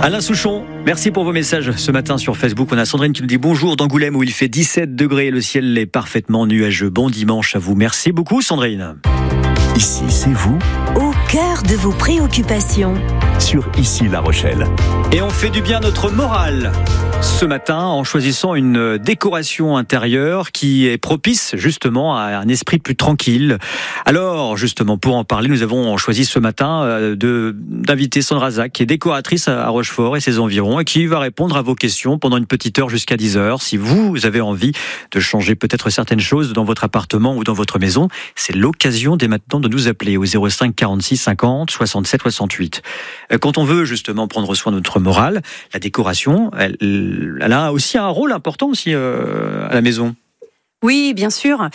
Alain Souchon, merci pour vos messages ce matin sur Facebook. On a Sandrine qui nous dit bonjour d'Angoulême où il fait 17 degrés. Le ciel est parfaitement nuageux. Bon dimanche à vous. Merci beaucoup Sandrine. Ici, c'est vous, au cœur de vos préoccupations. Sur Ici La Rochelle. Et on fait du bien à notre morale ce matin en choisissant une décoration intérieure qui est propice justement à un esprit plus tranquille. Alors justement pour en parler, nous avons choisi ce matin d'inviter Sandra Zach, qui est décoratrice à Rochefort et ses environs et qui va répondre à vos questions pendant une petite heure jusqu'à 10h. Si vous avez envie de changer peut-être certaines choses dans votre appartement ou dans votre maison, c'est l'occasion dès maintenant de nous appeler au 05 46 50 67 68. Quand on veut justement prendre soin de notre morale, la décoration, elle a aussi un rôle important aussi à la maison. Oui, bien sûr.